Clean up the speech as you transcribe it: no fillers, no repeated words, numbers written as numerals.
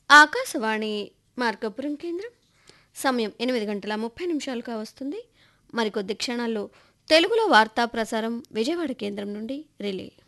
ఆకాశవాణి మార్కాపురం కేంద్రం. సమయం 8:30 కావస్తుంది. మరికొద్ది క్షణాల్లో తెలుగులో వార్తా ప్రసారం విజయవాడ కేంద్రం నుండి రిలే.